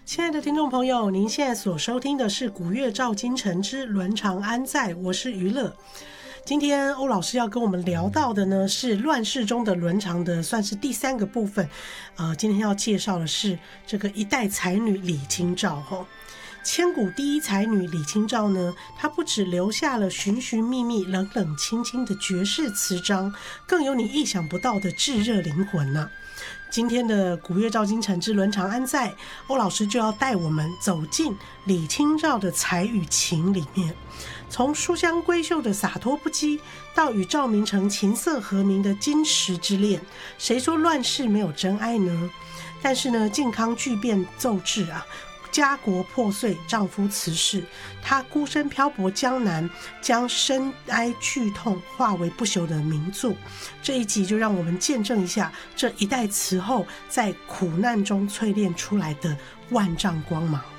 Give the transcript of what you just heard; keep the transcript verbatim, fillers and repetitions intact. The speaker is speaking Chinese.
亲爱的听众朋友，您现在所收听的是古月照今晨之伦常安在，我是娱乐。今天欧老师要跟我们聊到的呢，是乱世中的伦常的算是第三个部分。呃，今天要介绍的是这个一代才女李清照哈。千古第一才女李清照呢，她不只留下了寻寻觅觅、冷冷清清的绝世词章，更有你意想不到的炙热灵魂呢、啊。今天的古月照今晨之伦常安在，欧老师就要带我们走进李清照的才与情里面，从书香闺秀的洒脱不羁，到与赵明诚琴瑟和鸣的金石之恋，谁说乱世没有真爱呢？但是呢，靖康剧变奏至啊，家国破碎，丈夫辞世，她孤身漂泊江南，将深哀剧痛化为不朽的名作。这一集就让我们见证一下这一代词后在苦难中淬炼出来的万丈光芒。